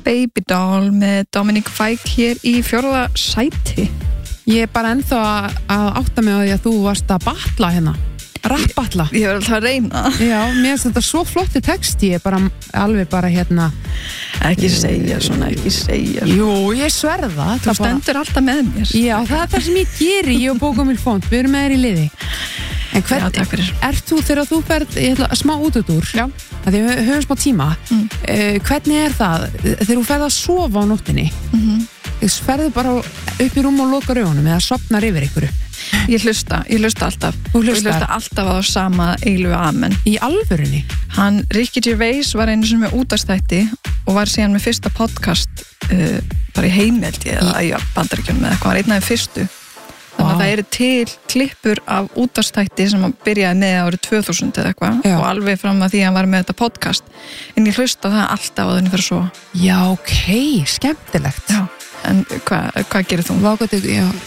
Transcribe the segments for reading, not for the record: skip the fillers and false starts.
Baby Doll með Dominic Fike hér í 4. sæti. Ég bara ennþá að átta mig á því að þú varst að batla hérna. Rappbatla. Ég var alltaf að reyna. Já, mér finnst þetta svo flotti texti. Ég bara alveg bara hérna. Ekki segja svona, ekki segja svona. Jú, ég sverða. Þú stendur alltaf með mér. Já, það er það sem ég geri. Ég og Bókamil Font, við erum með þér í liði. En Já, takk fyrir. Ert þú þegar þú ferð, ég ætla smá útúr? Já. Því við höfum smá tíma. Hvernig er það þegar þú ferð að sofa á nóttinni? Ferðu bara upp í rúm og loka augunum eða sofnar yfir ykkur? Ég hlusta alltaf. Þú Ég hlustar? hlusta alltaf á sama eilu amen. Í alvörunni? Hann, Ricky Gervais var einu sem með útastætti og var síðan með fyrsta podcast bara í heimeldi eða í Bandaríkjunum eða eitthvað, hann einn af þeim fyrstu. Þannig að það eru til klippur af útastætti sem hann byrjaði með árið 2000 eða eitthvað og alveg fram að því að hann var með þetta podcast. En ég hlusta það alltaf á þenni fyrir svo. Já, ok, skemmtilegt. Já, en hvað gerir þú? Vágættu,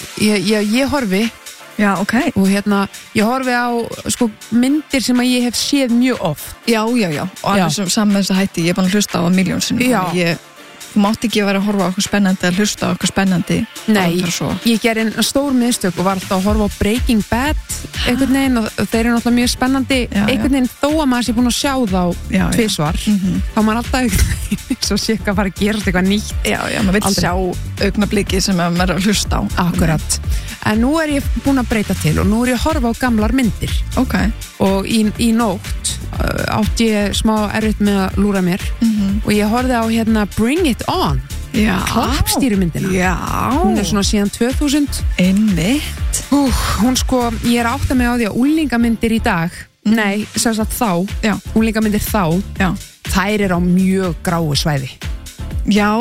ég horfi. Já, ok. Og hérna, ég horfi á sko myndir sem að ég hef séð mjög oft. Já. Og alveg saman með þess að hætti, ég er bara að hlusta á miljónsinnum. Já. Þú mátt ekki vera að horfa á okkur spennandi að hlusta á okkur spennandi. Nei, ég gerði en stór miðstök og var alltaf að horfa á Breaking Bad einhvern veginn og þeir eru náttúrulega mjög spennandi einhvern veginn þó að maður sé búin að sjá þá tvisvar, þá maður alltaf einhvern veginn svo sé ekki að fara að gerast eitthvað nýtt. Já, maður vil sjá augnablikið sem maður er að hlusta á. Akkurat. En nú er ég búin að breyta til og nú er ég að horfa á gamlar myndir. Ok. Og í nótt átti ég smá erfitt með að lúra mér og ég horfði á hérna Bring It On. Já. Klappstýrumyndina. Já. Hún er svona síðan 2000. Einmitt. Hún sko, ég er að átta mig á því að úlingamyndir í dag, nei, sem sagt þá, úlingamyndir þá, þær eru á mjög gráu svæði. Já.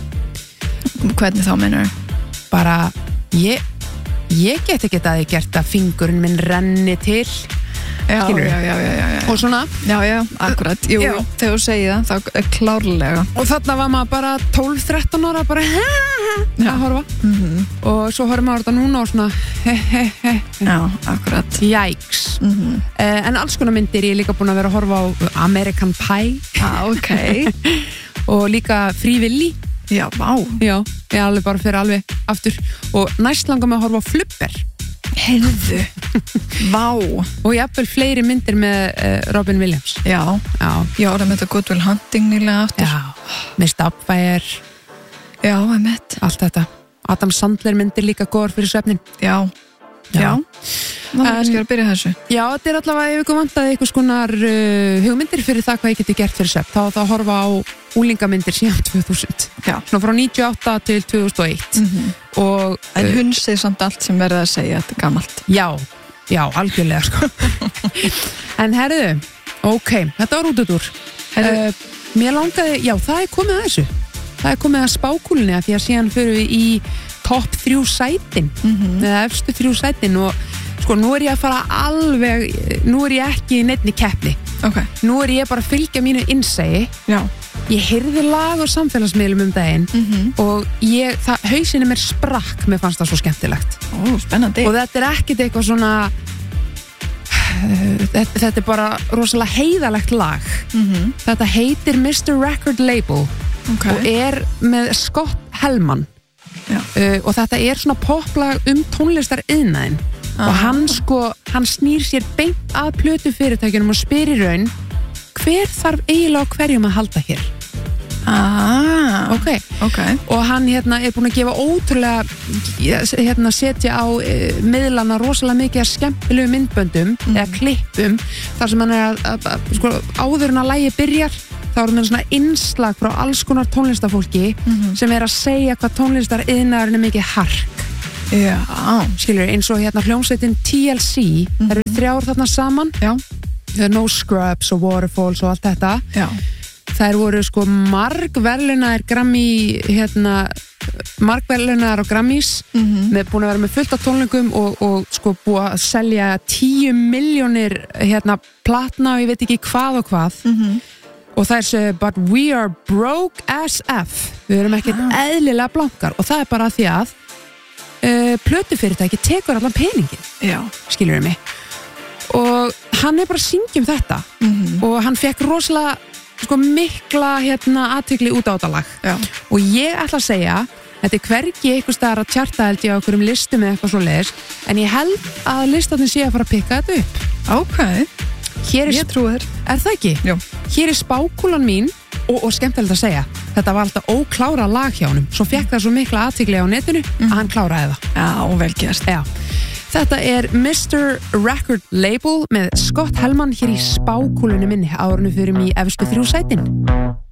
Hvernig þá meinar? Bara, ég get ekki að ég gert að fingurinn minn renni til. Já. Og svona akkurat, jú, þegar þú segir það þá er klárlega og þarna var maður bara 12-13 ára bara að horfa og svo horfum maður þetta núna og svona já, akkurat jæks en alls konar myndir ég er líka búin að vera að horfa á American Pie ok og líka Free Willy já, vá já, ég alveg bara fyrir alveg aftur og næst langar mig að horfa á Flubber Heyrðu, vá og jafnvel fleiri myndir með Robin Williams já, ég ára með þetta Good Will Hunting nýlega aftur með Stapfire já, einmitt allt þetta, Adam Sandler myndir líka góður fyrir svefnin já Þannig að ég er að byrja þessu já, þetta er allavega ef ykkur vantaði einhvers konar hugmyndir fyrir það hvað ég geti gert fyrir svefn þá að horfa á úlingamyndir síðan 2000 já, svona frá 98 til 2001 og en hunsið samt allt sem verður að segja þetta er gamalt já, algjörlega sko en herðu, ok, þetta var útúr mér langaði, já það er komið að þessu það er komið að spákúlunni að því að síðan fyrir við í topp 3 sætin eða efstu 3 sætin og sko nú er ég að fara alveg nú er ég ekki í neinni keppni okay. Nú er ég bara að fylgja mínu innsæi ég heyrði lag á samfélagsmiðlum daginn og hausinn mér sprakk mér fannst það svo skemmtilegt spennandi og þetta er ekkit eitthvað svona þetta er bara rosalega heiðalegt lag þetta heitir Mr. Record Label og er með Scott Helman og þetta er svona poplag tónlistariðnaðinn og hann snýr sér beint að plötu fyrirtækjunum og spyr í raun hver þarf eiginlega á hverjum að halda hér okay. Og hann er búin að gefa ótrúlega setja á miðlana rosalega mikið að skemmtilegu myndböndum eða klippum þar sem hann er að sko, áður en að lagið byrjar þá erum við svona innslag frá alls konar tónlistafólki sem er að segja hvað tónlistariðnaðurinn er mikið hark skilur, eins og hljómsveitin TLC það eru 3 þarna saman No Scrubs og Waterfalls og allt þetta þær voru sko margverðlunaðir Grammy margverðlunaðir á Grammys með búin að vera með fullt af tónleikum og sko búið að selja 10 milljónir platna og ég veit ekki hvað og hvað og það er svo but we are broke as F við erum ekkert eðlilega blankar og það er bara því að plötufyrirtæki tekur allan peningin skilur mig og hann er bara að syngja um þetta og hann fekk rosalega sko mikla athygli út á þetta lag. Já. Og ég ætla að segja þetta hvergi einhvers staðar að tjarta held ég á einhverjum listum eða eitthvað svoleiðis, en ég held að listatinn sé að fara að pikka þetta upp. Ok, ég trúi þér. Er það ekki? Jú. Hér er spákúlan mín og skemmtilegt að segja, þetta var alltaf óklára lag hjá honum, svo fekk það svo mikla athygli á netinu að hann kláraði það. Já, vel gert. Já. Þetta er Mr. Record Label með Scott Helman hér í spákúlunni minni árunum fyrir mig í efstu 3 sætin.